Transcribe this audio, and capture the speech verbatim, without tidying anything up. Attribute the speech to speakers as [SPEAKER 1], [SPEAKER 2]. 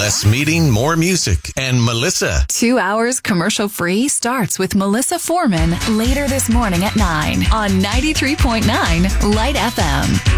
[SPEAKER 1] Less meeting, more music, and Melissa.
[SPEAKER 2] Two hours commercial-free starts with Melissa Foreman later this morning at nine on ninety-three point nine Light F M.